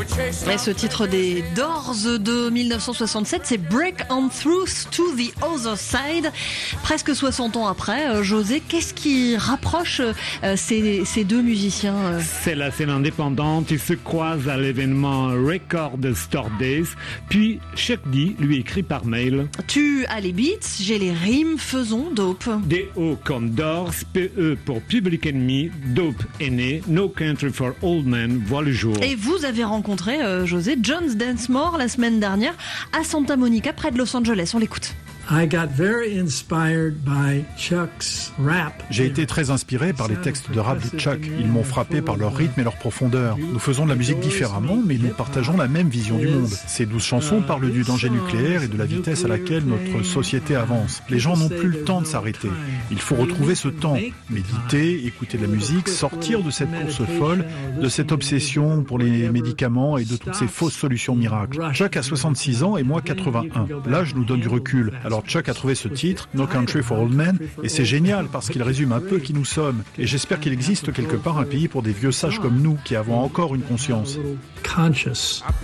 Et ce titre des Doors de 1967, c'est Break On Through to the Other Side. Presque 60 ans après, José, qu'est-ce qui rapproche ces deux musiciens C'est la scène indépendante. Ils se croisent à l'événement Record Store Days. Puis Chuck D lui écrit par mail: Tu as les beats, j'ai les rimes, faisons Dope. D.O. comme Doors, P.E. pour Public Enemy, Dope est né, No Country for Old Men voit le jour. Et vous avez rencontré, José, John Densmore la semaine dernière à Santa Monica, près de Los Angeles. On l'écoute. J'ai été très inspiré par les textes de rap de Chuck. Ils m'ont frappé par leur rythme et leur profondeur. Nous faisons de la musique différemment, mais nous partageons la même vision du monde. Ces 12 chansons parlent du danger nucléaire et de la vitesse à laquelle notre société avance. Les gens n'ont plus le temps de s'arrêter. Il faut retrouver ce temps. Méditer, écouter de la musique, sortir de cette course folle, de cette obsession pour les médicaments et de toutes ces fausses solutions miracles. Chuck a 66 ans et moi 81. L'âge nous donne du recul. Alors Chuck a trouvé ce titre, No Country for Old Men, et c'est génial parce qu'il résume un peu qui nous sommes. Et j'espère qu'il existe quelque part un pays pour des vieux sages comme nous qui avons encore une conscience.